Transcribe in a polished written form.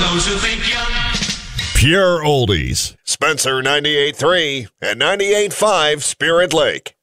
those who think young. Pure oldies. Spencer 98.3 and 98.5 Spirit Lake.